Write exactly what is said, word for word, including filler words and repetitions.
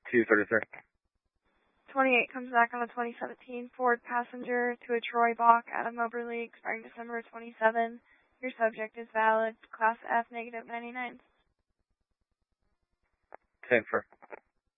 two thirty-three. twenty-eight comes back on a twenty seventeen Ford Passenger to a Troy Bach out of Moberly, expiring December twenty-seventh. Your subject is valid. Class F, negative ninety-nine. ten four.